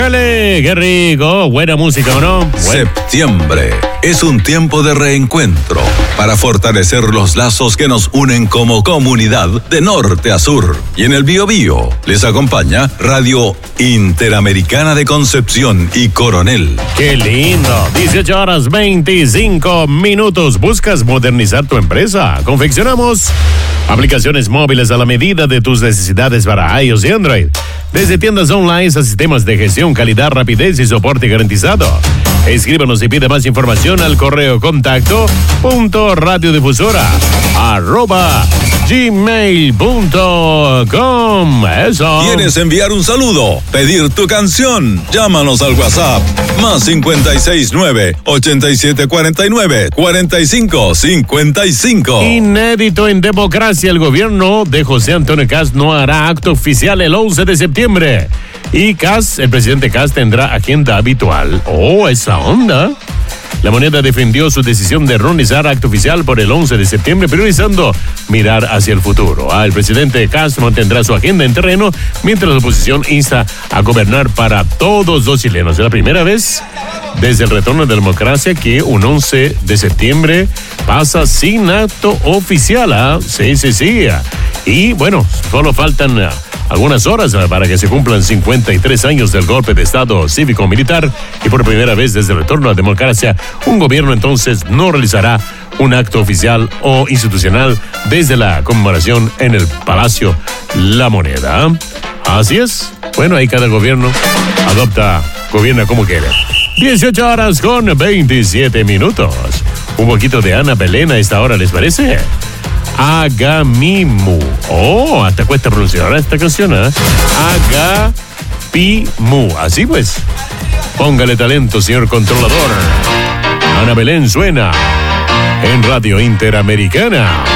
Bájale, qué rico, buena música, ¿o no? Septiembre es un tiempo de reencuentro para fortalecer los lazos que nos unen como comunidad de norte a sur. Y en el Biobío les acompaña Radio Interamericana de Concepción y Coronel. ¡Qué lindo! 18:25. ¿Buscas modernizar tu empresa? Confeccionamos aplicaciones móviles a la medida de tus necesidades para iOS y Android. Desde tiendas online a sistemas de gestión, calidad, rapidez y soporte garantizado. Escríbanos y pide más información al correo contacto.radiodifusora@gmail.com. Eso. ¿Quieres enviar un saludo? ¿Pedir tu canción? Llámanos al WhatsApp más 569-8749-4555. Inédito en democracia, el gobierno de José Antonio Kast no hará acto oficial el 11 de septiembre. Y Kast, el presidente Kast, tendrá agenda habitual. ¡Oh, esa onda! La Moneda defendió su decisión de realizar acto oficial por el 11 de septiembre, priorizando mirar hacia el futuro. El presidente Kast mantendrá su agenda en terreno, mientras la oposición insta a gobernar para todos los chilenos. Es la primera vez desde el retorno de la democracia que un 11 de septiembre pasa sin acto oficial. Sí. Y bueno, solo faltan algunas horas para que se cumplan 53 años del golpe de Estado cívico-militar, y por primera vez desde el retorno a la democracia, un gobierno entonces no realizará un acto oficial o institucional desde la conmemoración en el Palacio La Moneda. Así es. Bueno, ahí cada gobierno gobierna como quiere. 18:27. Un poquito de Ana Belén a esta hora, ¿les parece? Agamimu. Oh, hasta cuesta pronunciar esta canción, ¿eh? Agapimu. Así pues. Póngale talento, señor controlador. Ana Belén suena en Radio Interamericana.